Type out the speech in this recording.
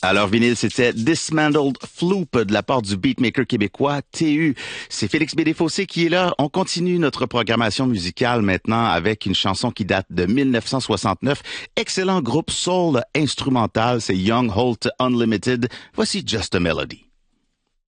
Alors, vinyle, c'était Dismantled Floop de la part du beatmaker québécois TU. C'est Félix Bédéfossé qui est là. On continue notre programmation musicale maintenant avec une chanson qui date de 1969. Excellent groupe soul instrumental, c'est Young Holt Unlimited. Voici Just a Melody.